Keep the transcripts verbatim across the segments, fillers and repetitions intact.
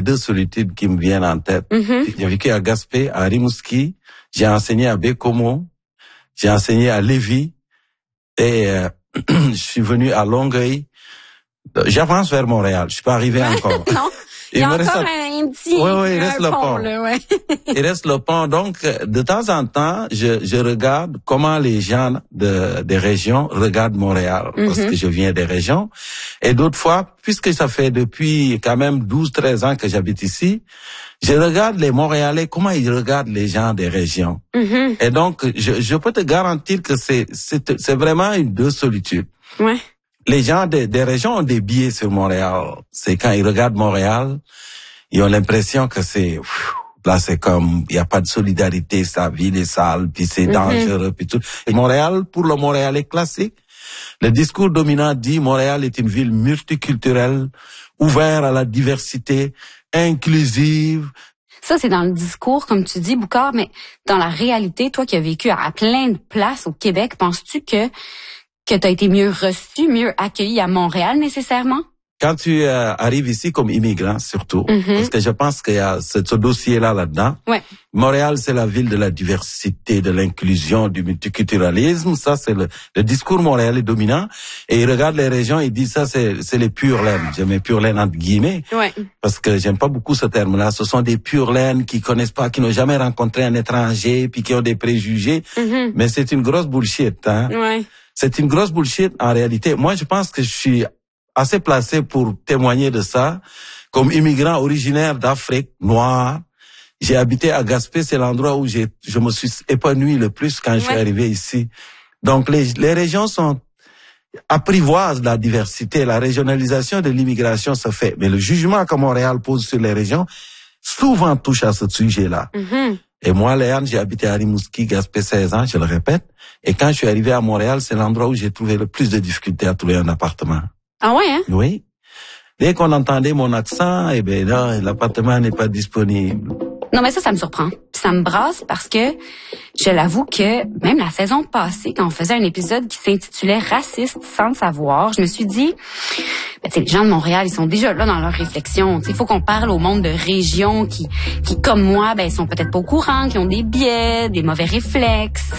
deux solitudes qui me viennent en tête. Mm-hmm. J'ai vécu à Gaspé, à Rimouski, j'ai enseigné à Bécomo, j'ai enseigné à Lévis et euh, je suis venu à Longueuil. J'avance vers Montréal, je suis pas arrivé encore. Non. Il y a encore un, un petit oui, oui, il reste le pont. pont. Là, ouais. Il reste le pont. Donc, de temps en temps, je, je regarde comment les gens de, des régions regardent Montréal, mm-hmm. parce que je viens des régions. Et d'autres fois, puisque ça fait depuis quand même douze, treize ans que j'habite ici, je regarde les Montréalais, comment ils regardent les gens des régions. Mm-hmm. Et donc, je, je peux te garantir que c'est, c'est, c'est vraiment une deux solitudes. Ouais. Les gens des, des régions ont des biais sur Montréal. C'est quand ils regardent Montréal, ils ont l'impression que c'est, pff, là c'est comme, il n'y a pas de solidarité, sa ville est sale, puis c'est mm-hmm. dangereux, puis tout. Et Montréal, pour le Montréalais classique, le discours dominant dit Montréal est une ville multiculturelle, ouverte à la diversité, inclusive. Ça, c'est dans le discours, comme tu dis, Boucard, mais dans la réalité, toi qui as vécu à plein de places au Québec, penses-tu que que tu as été mieux reçu, mieux accueilli à Montréal nécessairement? Quand tu euh, arrives ici comme immigrant, surtout, mm-hmm. parce que je pense qu'il y a ce, ce dossier-là là-dedans. Ouais. Montréal, c'est la ville de la diversité, de l'inclusion, du multiculturalisme. Ça, c'est le, le discours montréalais dominant. Et ils regardent les régions, ils disent ça, c'est, c'est les pures laines. Je mets pure laine entre guillemets. Ouais. Parce que j'aime pas beaucoup ce terme-là. Ce sont des pures laines qui connaissent pas, qui n'ont jamais rencontré un étranger, puis qui ont des préjugés. Mm-hmm. Mais c'est une grosse bullshit, hein. Ouais. C'est une grosse bullshit en réalité. Moi, je pense que je suis assez placé pour témoigner de ça. Comme immigrant originaire d'Afrique noire, j'ai habité à Gaspé, c'est l'endroit où j'ai, je me suis épanoui le plus quand ouais. je suis arrivé ici. Donc les, les régions sont apprivoisent la diversité, la régionalisation de l'immigration se fait. Mais le jugement que Montréal pose sur les régions souvent touche à ce sujet-là. Mm-hmm. Et moi, Léane, j'ai habité à Rimouski, Gaspé, seize ans, je le répète. Et quand je suis arrivé à Montréal, c'est l'endroit où j'ai trouvé le plus de difficultés à trouver un appartement. Ah ouais, hein? Oui. Dès qu'on entendait mon accent, eh ben là, l'appartement n'est pas disponible. Non, mais ça, ça me surprend. Ça me brasse parce que je l'avoue que même la saison passée, quand on faisait un épisode qui s'intitulait « Raciste sans le savoir », je me suis dit, ben, tu sais, les gens de Montréal, ils sont déjà là dans leur réflexion. Il faut qu'on parle au monde de régions qui, qui comme moi, ben, sont peut-être pas au courant, qui ont des biais, des mauvais réflexes.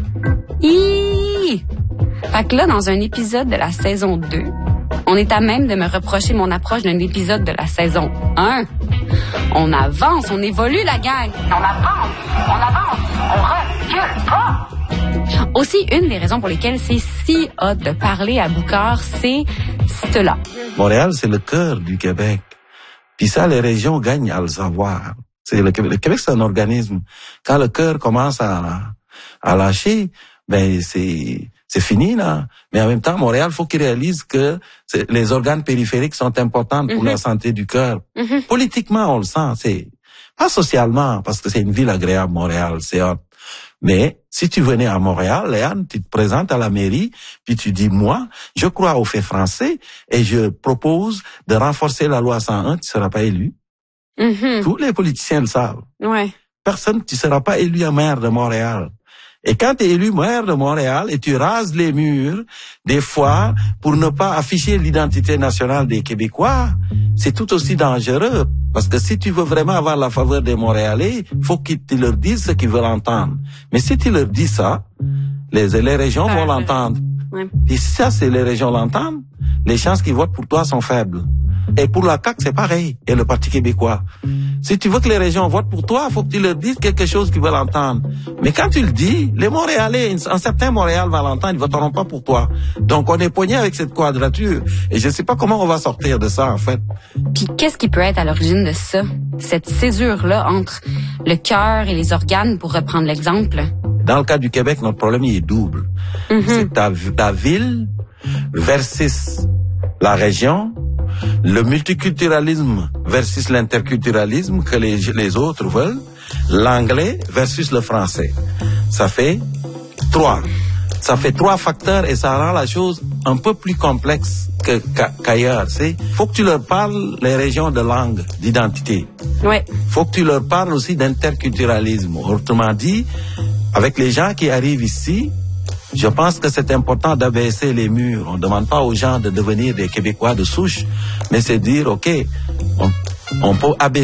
Hi! Fait que là, dans un épisode de la saison deux, on est à même de me reprocher mon approche d'un épisode de la saison un. On avance, on évolue, la gang. On avance, on avance, on recule pas. Aussi, une des raisons pour lesquelles c'est si hot de parler à Boucard, c'est cela. Montréal, c'est le cœur du Québec. Puis ça, les régions gagnent à le savoir. C'est le Québec, le Québec, c'est un organisme. Quand le cœur commence à, à lâcher, ben c'est c'est fini là. Mais en même temps, Montréal, faut qu'il réalise que les organes périphériques sont importants pour mm-hmm. la santé du cœur. Mm-hmm. Politiquement, on le sent. C'est pas socialement, parce que c'est une ville agréable, Montréal. C'est hot. Mais si tu venais à Montréal, Léane, tu te présentes à la mairie, puis tu dis, moi, je crois aux faits français et je propose de renforcer la loi cent un, tu seras pas élu. Mm-hmm. Tous les politiciens le savent. Ouais. Personne, tu seras pas élu à maire de Montréal. Et quand tu es élu maire de Montréal et tu rases les murs, des fois, pour ne pas afficher l'identité nationale des Québécois, c'est tout aussi dangereux. Parce que si tu veux vraiment avoir la faveur des Montréalais, faut qu'ils te leur disent ce qu'ils veulent entendre. Mais si tu leur dis ça, les, les régions vont l'entendre. Ouais. Et si ça, c'est les régions l'entendent, les chances qu'ils votent pour toi sont faibles. Et pour la C A Q, c'est pareil. Et le Parti québécois. Si tu veux que les régions votent pour toi, il faut que tu leur dises quelque chose qu'ils veulent entendre. Mais quand tu le dis, les Montréalais, un certain Montréal va l'entendre, ils ne voteront pas pour toi. Donc, on est poigné avec cette quadrature. Et je ne sais pas comment on va sortir de ça, en fait. Puis, qu'est-ce qui peut être à l'origine de ça? Cette césure-là entre le cœur et les organes, pour reprendre l'exemple? Dans le cas du Québec, notre problème, il est double. Mm-hmm. C'est ta, ta ville versus la région, le multiculturalisme versus l'interculturalisme que les, les autres veulent, l'anglais versus le français. Ça fait trois. Ça fait trois facteurs et ça rend la chose un peu plus complexe que, qu'ailleurs. C'est, faut que tu leur parles les régions de langue, d'identité. Ouais. Faut que tu leur parles aussi d'interculturalisme. Autrement dit, avec les gens qui arrivent ici, je pense que c'est important d'abaisser les murs. On ne demande pas aux gens de devenir des Québécois de souche, mais c'est dire, OK, on, on peut abaisser